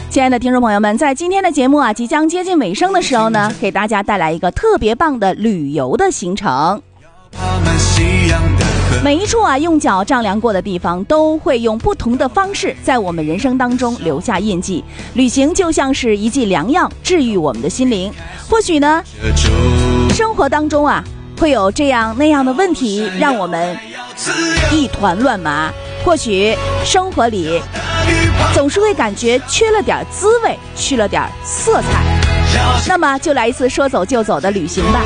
亲爱的听众朋友们，在今天的节目即将接近尾声的时候呢，给大家带来一个特别棒的旅游的行程。每一处用脚丈量过的地方，都会用不同的方式在我们人生当中留下印记。旅行就像是一剂良药，治愈我们的心灵。或许呢，生活当中会有这样那样的问题，让我们一团乱麻。或许生活里总是会感觉缺了点滋味，缺了点色彩，那么就来一次说走就走的旅行吧。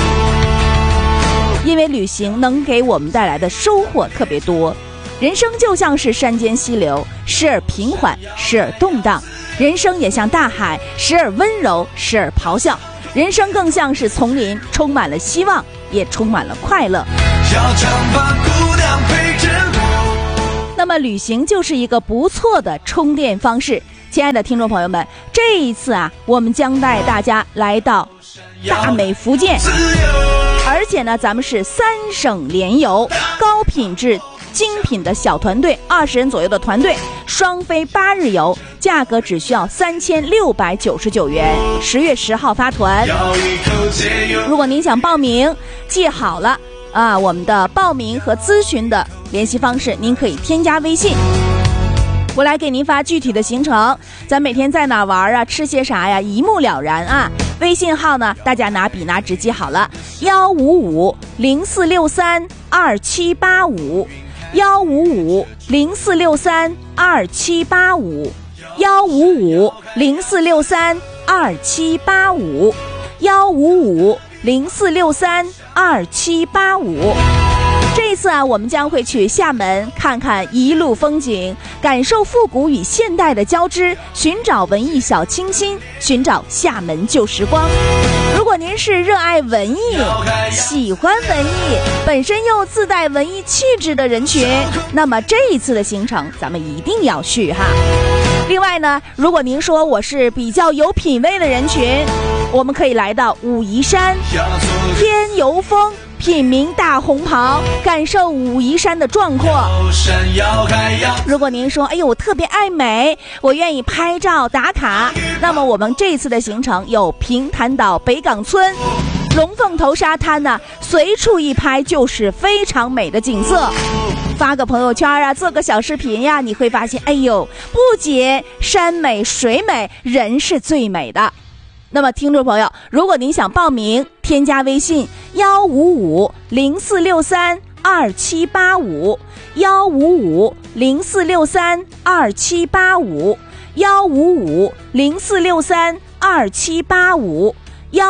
因为旅行能给我们带来的收获特别多。人生就像是山间溪流，时而平缓，时而动荡；人生也像大海，时而温柔，时而咆哮；人生更像是丛林，充满了希望，也充满了快乐。那么旅行就是一个不错的充电方式。亲爱的听众朋友们，这一次我们将带大家来到大美福建，而且呢，咱们是3省联游，高品质精品的小团队，20人左右的团队，双飞8日游，价格只需要3699元。10月10号发团。如果您想报名，记好了我们的报名和咨询的联系方式，您可以添加微信，我来给您发具体的行程，咱每天在哪玩吃些啥呀，一目了然微信号呢，大家拿笔拿纸记好了，15504632785 15504632785 15504632785 15504632785。这一次我们将会去厦门看看一路风景，感受复古与现代的交织，寻找文艺小清新，寻找厦门旧时光。如果您是热爱文艺，喜欢文艺，本身又自带文艺气质的人群，那么这一次的行程咱们一定要去另外呢，如果您说我是比较有品位的人群，我们可以来到武夷山，天游峰，品茗大红袍，感受武夷山的壮阔。如果您说我特别爱美，我愿意拍照打卡，那么我们这次的行程有平潭岛北港村、龙凤头沙滩随处一拍就是非常美的景色。发个朋友圈做个小视频你会发现不仅山美水美，人是最美的。那么听众朋友，如果您想报名，添加微信15504632785 15504632785 15504632785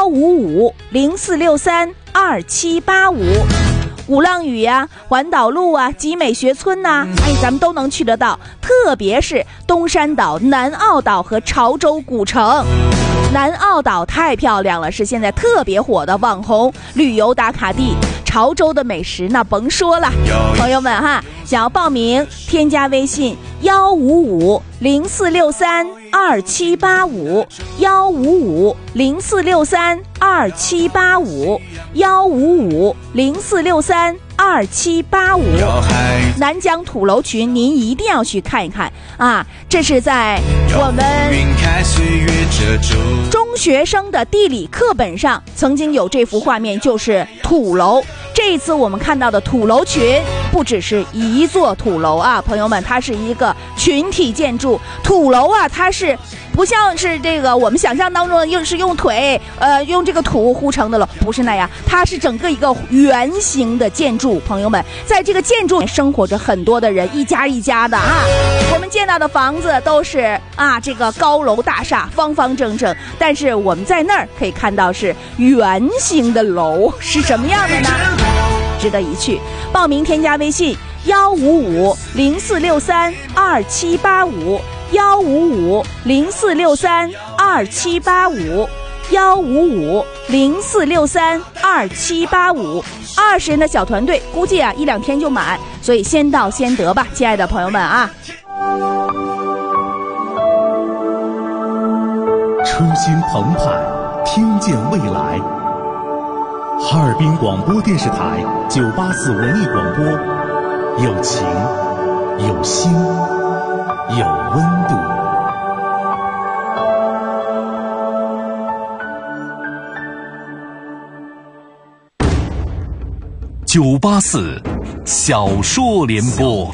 15504632785。鼓浪屿环岛路集美学村咱们都能去得到。特别是东山岛、南澳岛和潮州古城。南澳岛太漂亮了，是现在特别火的网红旅游打卡地。潮州的美食那甭说了。朋友们想要报名，添加微信15504632785 15504632785 15504632785。南疆土楼群您一定要去看一看这是在我们中学生的地理课本上曾经有这幅画面，就是土楼。这一次我们看到的土楼群不只是一座土楼朋友们，它是一个群体建筑。土楼它是不像是这个我们想象当中又是用腿用这个土糊成的了，不是那样，它是整个一个圆形的建筑。朋友们，在这个建筑生活着很多的人，一家一家的我们见到的房子都是这个高楼大厦，方方正正，但是我们在那儿可以看到是圆形的楼，是什么样的呢？值得一去。报名添加微信15504632785 15504632785 15504632785。20人的小团队，估计1-2天就满，所以先到先得吧，亲爱的朋友们初心澎湃，听见未来。哈尔滨广播电视台984文艺广播，有情，有心，有温度。 984小说联播。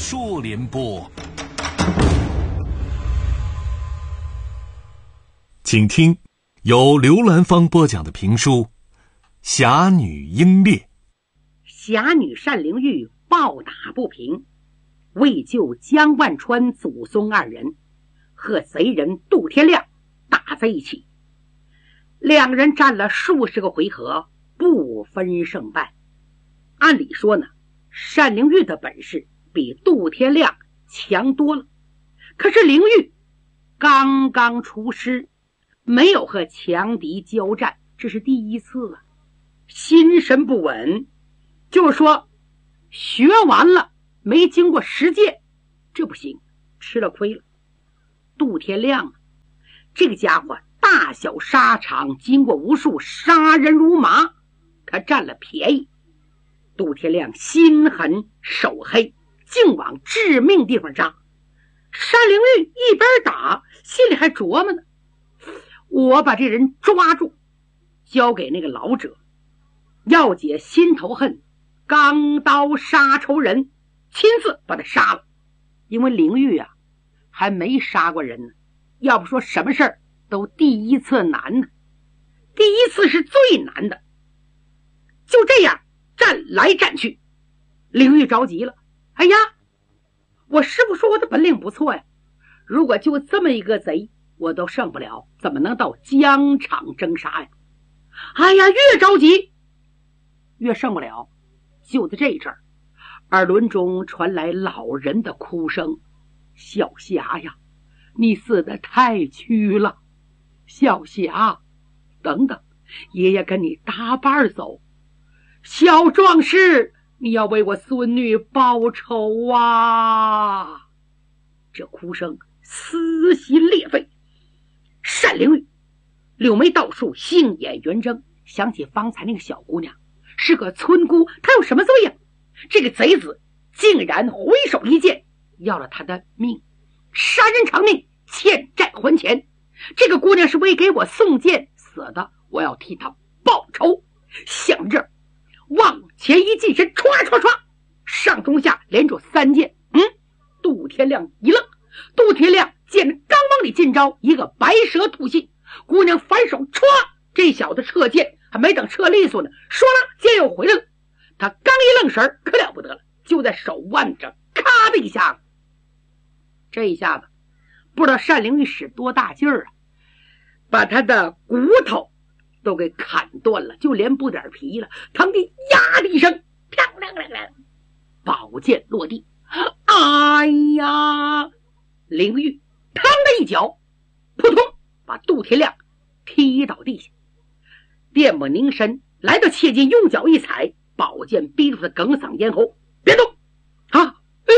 请听由刘兰芳播讲的评书《侠女英烈》。 侠女单灵玉暴打不平，为救江万川、祖松二人，和贼人杜天亮打在一起。两人战了数十个回合，不分胜败。按理说呢，单灵玉的本事比杜天亮强多了，可是灵玉刚刚出师，没有和强敌交战，这是第一次啊，心神不稳。就是说学完了没经过实践，这不行，吃了亏了。杜天亮这个家伙大小沙场经过无数，杀人如麻，他占了便宜。杜天亮心狠手黑，竟往致命地方扎。单灵玉一边打心里还琢磨呢，我把这人抓住交给那个老者，要解心头恨，钢刀杀仇人，亲自把他杀了。因为灵玉啊还没杀过人呢，要不说什么事儿都第一次难呢，第一次是最难的。就这样战来战去，灵玉着急了，哎呀，我师父说我的本领不错呀，如果就这么一个贼我都胜不了，怎么能到疆场征杀呀？哎呀，越着急越胜不了。就在这阵儿，耳轮中传来老人的哭声，小霞呀，你死得太屈了，小霞，等等，爷爷跟你搭伴走，小壮士，你要为我孙女报仇啊！这哭声撕心裂肺。单灵玉柳眉倒竖，杏眼圆睁，想起方才那个小姑娘是个村姑，她有什么罪呀？这个贼子竟然回手一剑要了她的命，杀人偿命，欠债还钱。这个姑娘是为给我送剑死的，我要替她报仇。想着往前一近身，唰唰唰，上中下连着3剑。杜天亮一愣，杜天亮见刚往里进招，一个白蛇吐信，姑娘反手唰，这小子撤剑还没等撤利索呢，唰啦，剑又回来了。他刚一愣神，可了不得了，就在手腕上咔的一下子。这一下子不知道单灵玉使多大劲儿啊，把他的骨头都给砍断了，就连不点皮了，疼的呀的一声，漂亮亮亮，宝剑落地。哎呀，灵玉嘡的一脚，扑通把杜天亮踢倒地下。电母凝神来到切近，用脚一踩，宝剑逼住他哽嗓咽喉，别动啊！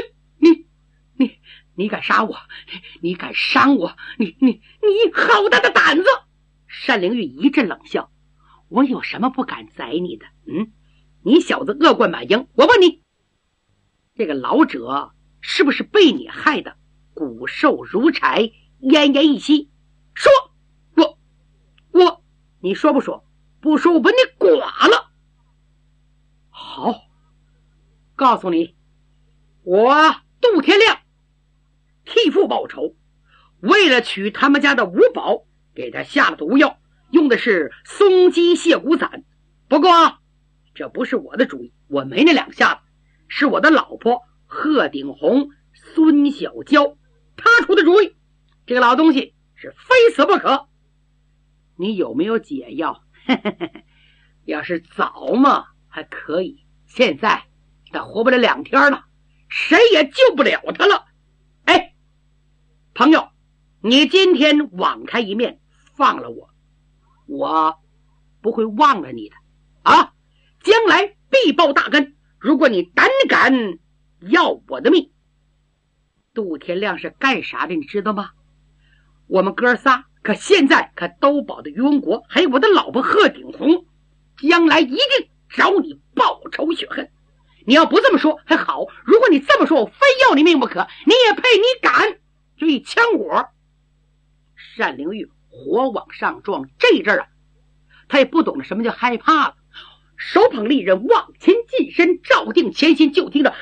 你敢杀我，你敢伤我，你好大的胆子！单灵玉一阵冷笑，我有什么不敢宰你的？你小子恶贯满盈，我问你，这个老者是不是被你害的骨瘦如柴，奄奄一息？说，我你说不说？不说我把你剐了。好，告诉你，我杜天亮替父报仇，为了取他们家的五宝，给他下了毒药，用的是松鸡蟹骨散。不过这不是我的主意，我没那两下子，是我的老婆贺鼎红、孙小娇她出的主意。这个老东西是非死不可。你有没有解药？要是早嘛还可以，现在他活不了2天了，谁也救不了他了。哎，朋友，你今天网开一面，放了我不会忘了你的啊！将来必报大恩，如果你胆敢要我的命。杜天亮是干啥的你知道吗？我们哥仨可现在可都保的于文国，还有我的老婆贺鼎红，将来一定找你报仇雪恨。你要不这么说还好，如果你这么说，我非要你命不可，你也配？你敢？就一枪火。单灵玉火往上撞，这阵儿啊，他也不懂得什么叫害怕了。 手捧利刃往前近身，照定前心，就听着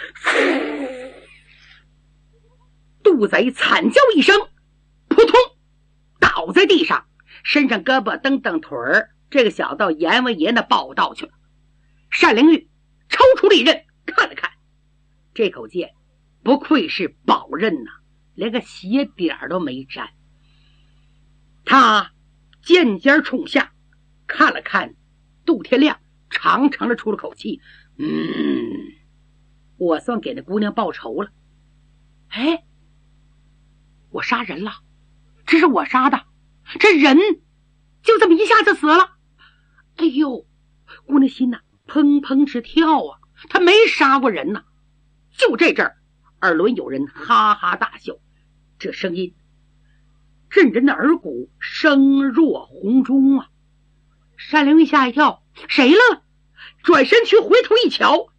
杜贼惨叫一声，扑通倒在地上，身上胳膊蹬蹬腿儿，这个小道阎王爷那报道去了。单灵玉抽出利刃看了看，这口剑不愧是宝刃呐，连个血点都没沾。他剑尖冲下看了看杜天亮，长长的出了口气，我算给那姑娘报仇了。哎，我杀人了，这是我杀的，这人就这么一下子死了。哎呦，姑娘心呐砰砰直跳啊，他没杀过人呐。就这阵儿，耳轮有人哈哈大笑，这声音震人的耳骨，声若洪钟啊。单灵玉吓一跳，谁了？转身去回头一瞧，哟，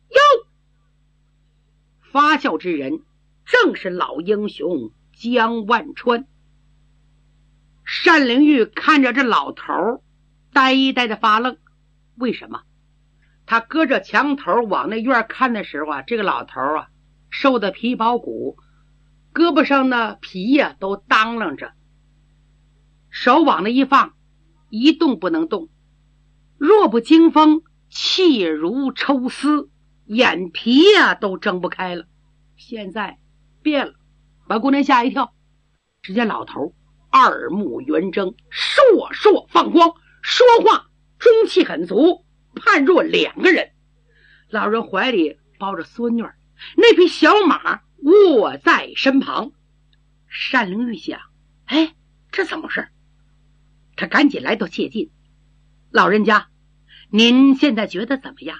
发笑之人正是老英雄江万川。单灵玉看着这老头呆呆的发愣，为什么？他搁着墙头往那院看的时候啊，这个老头啊瘦的皮包骨，胳膊上的皮呀都当啷着，手往那一放，一动不能动，弱不禁风，气如抽丝，眼皮呀都睁不开了。现在变了，把姑娘吓一跳。只见老头二目圆睁，烁烁放光，说话中气很足，判若两个人。老人怀里抱着孙女儿，那匹小马卧在身旁。单灵玉想，哎，这怎么事？他赶紧来到切近，老人家，您现在觉得怎么样？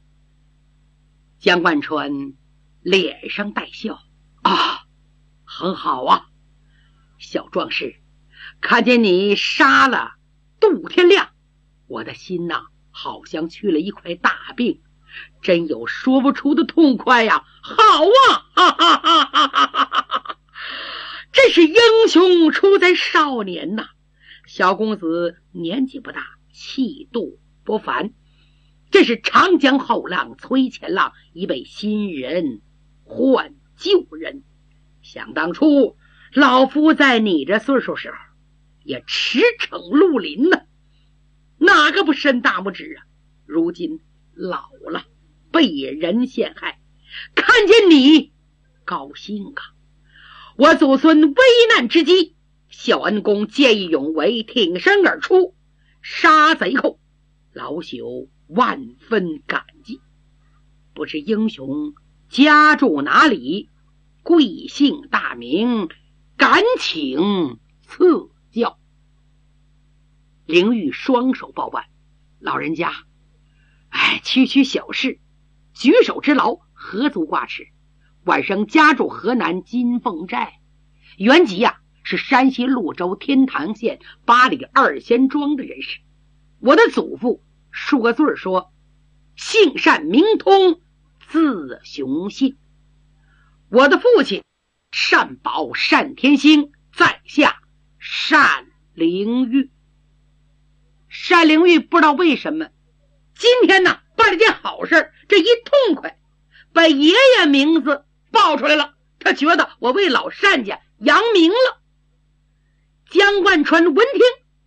江万川脸上带笑，啊，很好啊，小壮士，看见你杀了杜天亮，我的心呐好像去了一块大病，真有说不出的痛快呀！好啊，哈哈哈哈哈哈！这是英雄出在少年呐，小公子年纪不大，气度不凡，这是长江后浪推前浪，一位新人换旧人。想当初老夫在你这岁数时候也驰骋绿林呢，哪个不伸大拇指啊？如今老了，被人陷害，看见你高兴啊！我祖孙危难之际，小恩公见义勇为，挺身而出，杀贼寇，老朽万分感激。不知英雄家住哪里，贵姓大名，敢请赐教。灵玉双手抱腕，老人家，区区小事，举手之劳，何足挂齿。晚生家住河南金凤寨，原籍是山西潞州天堂县八里二仙庄的人士。我的祖父数个字说，姓单名通，字雄信。我的父亲单宝单天星，在下单灵玉。单灵玉不知道为什么今天呢办了件好事，这一痛快把爷爷名字报出来了，他觉得我为老单家扬名了。江万川闻听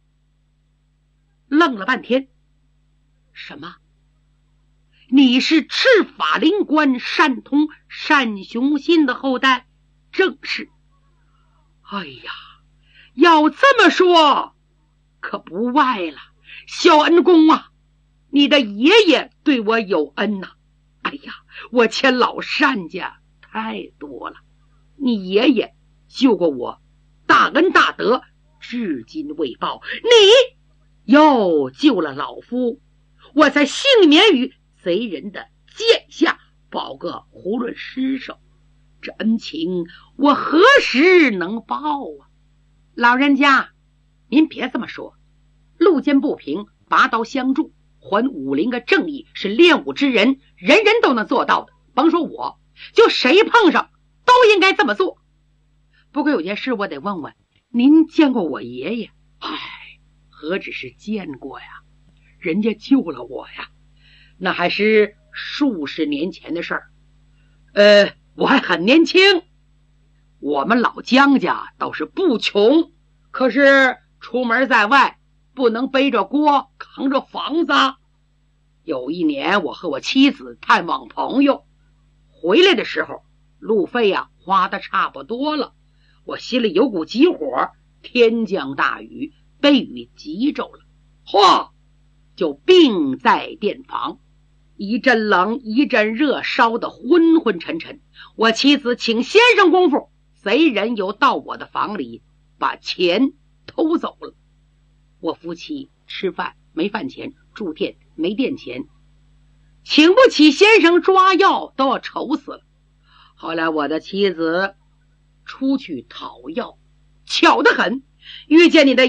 愣了半天，什么？你是赤法灵官单通单雄信的后代？正是。哎呀，要这么说可不外了，小恩公啊，你的爷爷对我有恩呐。哎呀，我欠老单家太多了，你爷爷救过我，大恩大德至今未报，你又救了老夫，我才幸免于贼人的剑下，保个囫囵尸首。这恩情我何时能报啊？老人家，您别这么说，路见不平拔刀相助，还武林个正义，是练武之人人人都能做到的，甭说我，就谁碰上都应该这么做。不过有件事我得问问，您见过我爷爷？何止是见过呀，人家救了我呀。 那还是数十年前的事儿。我还很年轻，我们老姜家倒是不穷，可是出门在外不能背着锅扛着房子。有一年我和我妻子探望朋友，回来的时候路费花得差不多了，我心里有股急火，天降大雨，被雨急着了，就病在店房，一阵冷一阵热，烧得昏昏沉沉。我妻子请先生功夫，贼人又到我的房里把钱偷走了。我夫妻吃饭没饭钱，住店没店钱，请不起先生抓药都要愁死了。后来我的妻子出去讨药，巧得很，遇见你的